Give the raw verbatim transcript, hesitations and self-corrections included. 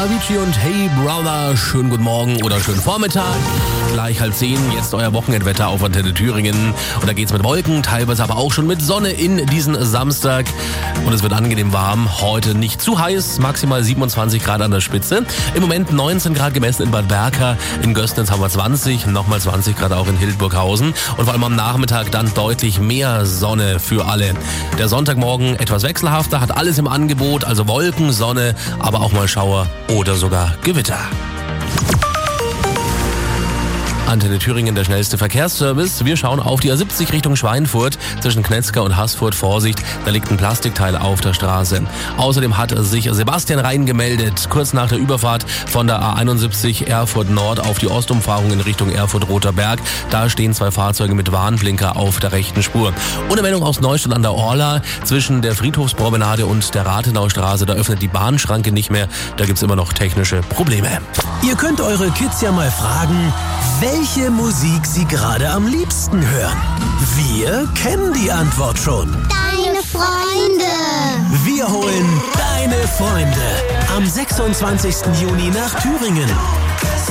Avicii und Hey Brother, schönen guten Morgen oder schönen Vormittag. Gleich halb zehn, jetzt euer Wochenendwetter auf Antenne Thüringen. Und da geht's mit Wolken, teilweise aber auch schon mit Sonne in diesen Samstag. Und es wird angenehm warm, heute nicht zu heiß, maximal siebenundzwanzig Grad an der Spitze. Im Moment neunzehn Grad gemessen in Bad Berka, in Gößnitz haben wir zwanzig, nochmal zwanzig Grad auch in Hildburghausen. Und vor allem am Nachmittag dann deutlich mehr Sonne für alle. Der Sonntagmorgen etwas wechselhafter, hat alles im Angebot, also Wolken, Sonne, aber auch mal Schauer oder sogar Gewitter. Antenne Thüringen, der schnellste Verkehrsservice. Wir schauen auf die A siebzig Richtung Schweinfurt zwischen Knetzger und Haßfurt. Vorsicht, da liegt ein Plastikteil auf der Straße. Außerdem hat sich Sebastian Rhein gemeldet, kurz nach der Überfahrt von der A einundsiebzig Erfurt Nord auf die Ostumfahrung in Richtung Erfurt-Roter Berg. Da stehen zwei Fahrzeuge mit Warnblinker auf der rechten Spur. Und eine Meldung aus Neustadt an der Orla zwischen der Friedhofspromenade und der Rathenaustraße. Da öffnet die Bahnschranke nicht mehr. Da gibt's immer noch technische Probleme. Ihr könnt eure Kids ja mal fragen, welche Musik sie gerade am liebsten hören. Wir kennen die Antwort schon. Deine Freunde. Wir holen deine Freunde am sechsundzwanzigsten Juni nach Thüringen.